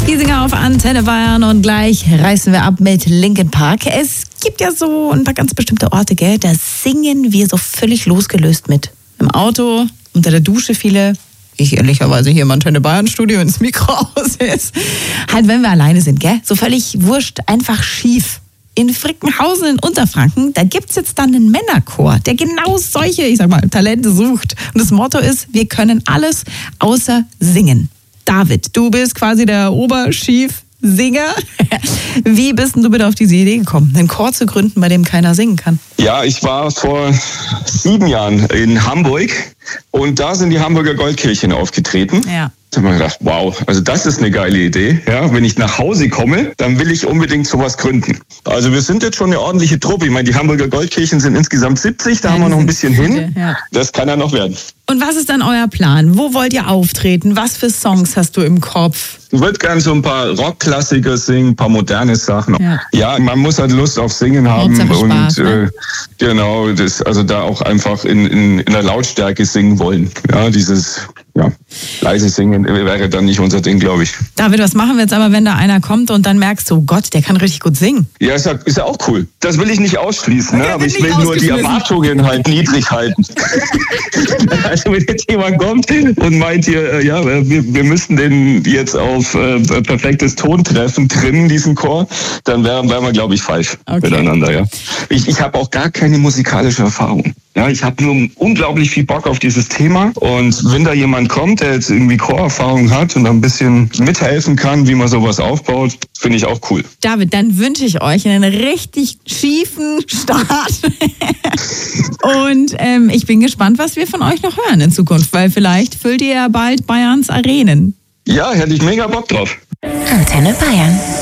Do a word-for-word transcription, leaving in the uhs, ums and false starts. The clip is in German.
Giesinger auf Antenne Bayern und gleich reißen wir ab mit Linkin Park. Es gibt ja so ein paar ganz bestimmte Orte, gell? Da singen wir so völlig losgelöst mit. Im Auto, unter der Dusche viele. Ich ehrlicherweise hier im Antenne Bayern Studio ins Mikro aus ist. Halt, wenn wir alleine sind, gell? So völlig wurscht, einfach schief. In Frickenhausen in Unterfranken, da gibt's jetzt dann einen Männerchor, der genau solche, ich sag mal, Talente sucht. Und das Motto ist, wir können alles außer singen. David, du bist quasi der Oberschief-Singer. Wie bist denn du bitte auf diese Idee gekommen, einen Chor zu gründen, bei dem keiner singen kann? Ja, ich war vor sieben Jahren in Hamburg und da sind die Hamburger Goldkirchen aufgetreten. Ja. Da habe ich gedacht, wow, also das ist eine geile Idee. Ja, wenn ich nach Hause komme, dann will ich unbedingt sowas gründen. Also wir sind jetzt schon eine ordentliche Truppe. Ich meine, die Hamburger Goldkirchen sind insgesamt siebzig, da ja, haben wir noch ein bisschen viele, hin. Ja. Das kann ja noch werden. Und was ist dann euer Plan? Wo wollt ihr auftreten? Was für Songs hast du im Kopf? Ich würde gerne so ein paar Rockklassiker singen, ein paar moderne Sachen. Ja, ja, man muss halt Lust auf Singen haben. Hauptsache und Spaß, ne? äh, genau, das, also da auch einfach in, in, in der Lautstärke singen wollen. Ja, dieses ja, leise Singen wäre dann nicht unser Ding, glaube ich. David, was machen wir jetzt aber, wenn da einer kommt und dann merkst du, Gott, der kann richtig gut singen? Ja, ist ja, ist ja auch cool. Das will ich nicht ausschließen, Okay, ne? Aber ich will nur die Erwartungen halt niedrig halten. Also wenn jetzt jemand kommt und meint hier, äh, ja, wir, wir müssten den jetzt auf äh, perfektes Tontreffen trimmen, diesen Chor, dann wären wär wir, glaube ich, falsch okay. miteinander. Ja. Ich, ich habe auch gar keine musikalische Erfahrung. Ja, ich habe nur unglaublich viel Bock auf dieses Thema und wenn da jemand kommt, der jetzt irgendwie Chorerfahrung hat und ein bisschen mithelfen kann, wie man sowas aufbaut, finde ich auch cool. David, dann wünsche ich euch einen richtig schiefen Start und ähm, ich bin gespannt, was wir von euch noch hören in Zukunft, weil vielleicht füllt ihr ja bald Bayerns Arenen. Ja, hätte ich mega Bock drauf. Antenne Bayern.